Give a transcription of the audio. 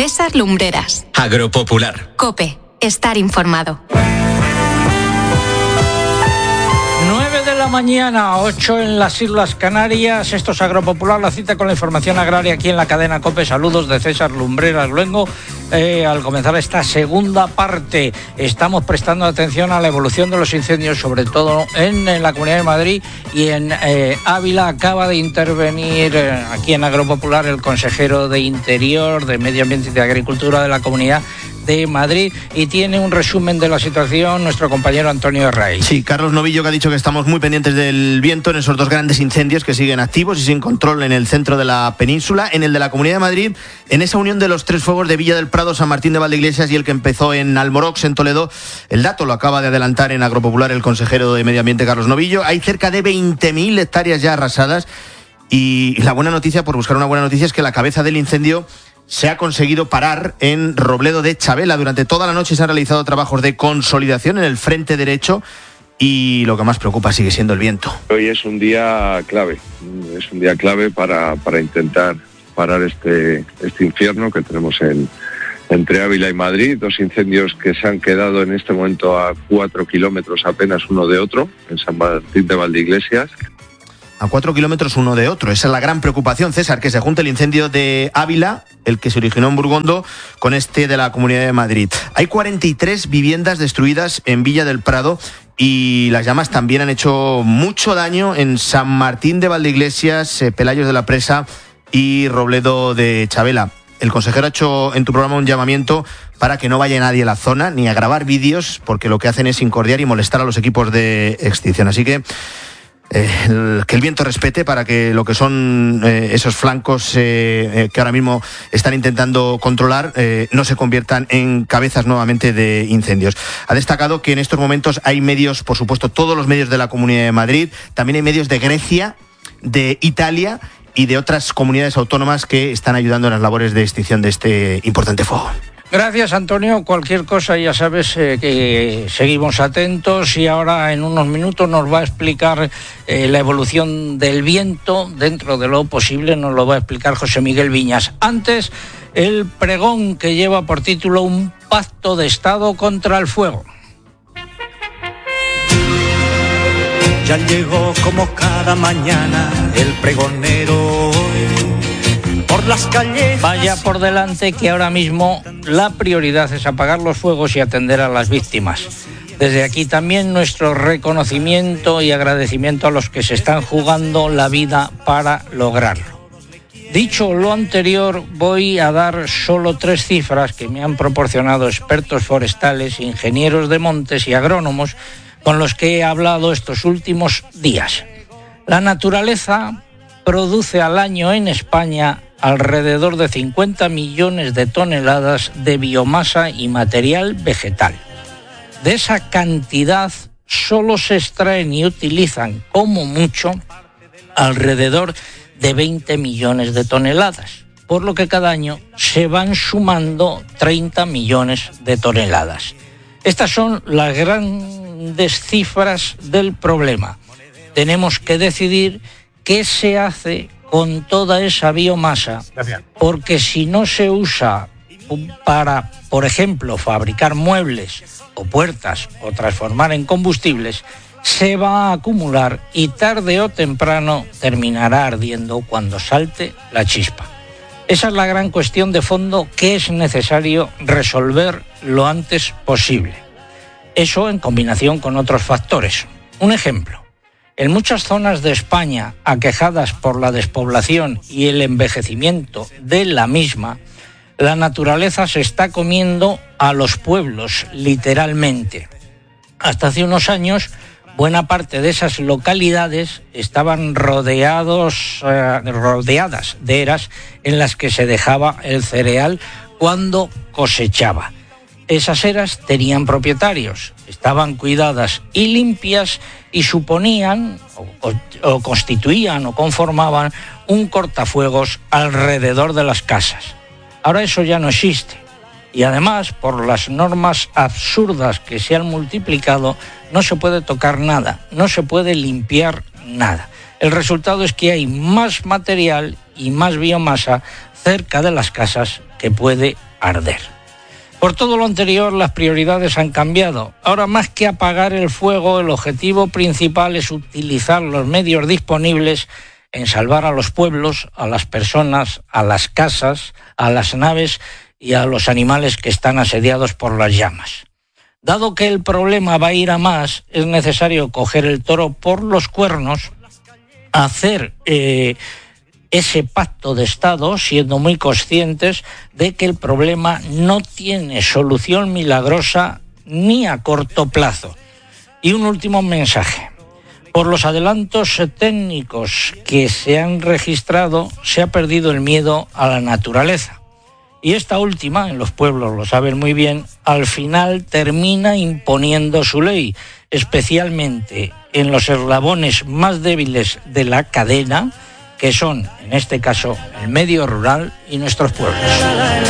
César Lumbreras. Agropopular. COPE. Estar informado. 9 de la mañana, 8 en las Islas Canarias. Esto es Agropopular, la cita con la información agraria aquí en la cadena COPE. Saludos de César Lumbreras Luengo. Al comenzar esta segunda parte, estamos prestando atención a la evolución de los incendios, sobre todo en la Comunidad de Madrid y en Ávila. Acaba de intervenir aquí en Agropopular el consejero de Interior, de Medio Ambiente y de Agricultura de la Comunidad de Madrid, y tiene un resumen de la situación nuestro compañero Antonio Herray. Sí, Carlos Novillo, que ha dicho que estamos muy pendientes del viento en esos dos grandes incendios que siguen activos y sin control en el centro de la península, en el de la Comunidad de Madrid, en esa unión de los tres fuegos de Villa del Prado, San Martín de Valdeiglesias y el que empezó en Almorox, en Toledo. El dato lo acaba de adelantar en Agropopular el consejero de Medio Ambiente, Carlos Novillo. Hay cerca de 20.000 hectáreas ya arrasadas, y la buena noticia, por buscar una buena noticia, es que la cabeza del incendio se ha conseguido parar en Robledo de Chavela. Durante toda la noche se han realizado trabajos de consolidación en el frente derecho, y lo que más preocupa sigue siendo el viento. Hoy es un día clave para intentar parar este infierno que tenemos entre Ávila y Madrid, dos incendios que se han quedado en este momento a 4 kilómetros apenas uno de otro, en San Martín de Valdeiglesias. A 4 kilómetros uno de otro. Esa es la gran preocupación, César, que se junte el incendio de Ávila, el que se originó en Burgondo, con este de la Comunidad de Madrid. Hay 43 viviendas destruidas en Villa del Prado, y las llamas también han hecho mucho daño en San Martín de Valdeiglesias, Pelayos de la Presa y Robledo de Chavela. El consejero ha hecho en tu programa un llamamiento para que no vaya nadie a la zona ni a grabar vídeos, porque lo que hacen es incordiar y molestar a los equipos de extinción. Así que que el viento respete, para que lo que son esos flancos que ahora mismo están intentando controlar no se conviertan en cabezas nuevamente de incendios. Ha destacado que en estos momentos hay medios, por supuesto, todos los medios de la Comunidad de Madrid, también hay medios de Grecia, de Italia y de otras comunidades autónomas que están ayudando en las labores de extinción de este importante fuego. Gracias, Antonio. Cualquier cosa, ya sabes que seguimos atentos, y ahora en unos minutos nos va a explicar la evolución del viento. Dentro de lo posible nos lo va a explicar José Miguel Viñas. Antes, el pregón que lleva por título Un pacto de Estado contra el fuego. Ya llegó como cada mañana el pregonero por las calles. Vaya por delante que ahora mismo la prioridad es apagar los fuegos y atender a las víctimas. Desde aquí también nuestro reconocimiento y agradecimiento a los que se están jugando la vida para lograrlo. Dicho lo anterior, voy a dar solo 3 cifras que me han proporcionado expertos forestales, ingenieros de montes y agrónomos con los que he hablado estos últimos días. La naturaleza produce al año en España alrededor de 50 millones de toneladas de biomasa y material vegetal. De esa cantidad solo se extraen y utilizan como mucho alrededor de 20 millones de toneladas, por lo que cada año se van sumando 30 millones de toneladas. Estas son las grandes cifras del problema. Tenemos que decidir qué se hace con toda esa biomasa, porque si no se usa para, por ejemplo, fabricar muebles o puertas o transformar en combustibles, se va a acumular y tarde o temprano terminará ardiendo cuando salte la chispa. Esa es la gran cuestión de fondo que es necesario resolver lo antes posible. Eso en combinación con otros factores. Un ejemplo: en muchas zonas de España aquejadas por la despoblación y el envejecimiento de la misma, la naturaleza se está comiendo a los pueblos, literalmente. Hasta hace unos años, buena parte de esas localidades estaban rodeadas de eras en las que se dejaba el cereal cuando cosechaba. Esas eras tenían propietarios, estaban cuidadas y limpias y suponían o constituían o conformaban un cortafuegos alrededor de las casas. Ahora eso ya no existe. Y además, por las normas absurdas que se han multiplicado, no se puede tocar nada, no se puede limpiar nada. El resultado es que hay más material y más biomasa cerca de las casas que puede arder. Por todo lo anterior, las prioridades han cambiado. Ahora, más que apagar el fuego, el objetivo principal es utilizar los medios disponibles en salvar a los pueblos, a las personas, a las casas, a las naves y a los animales que están asediados por las llamas. Dado que el problema va a ir a más, es necesario coger el toro por los cuernos, hacer ese pacto de Estado, siendo muy conscientes de que el problema no tiene solución milagrosa ni a corto plazo. Y un último mensaje. Por los adelantos técnicos que se han registrado, se ha perdido el miedo a la naturaleza. Y esta última, en los pueblos lo saben muy bien, al final termina imponiendo su ley, especialmente en los eslabones más débiles de la cadena, que son, en este caso, el medio rural y nuestros pueblos.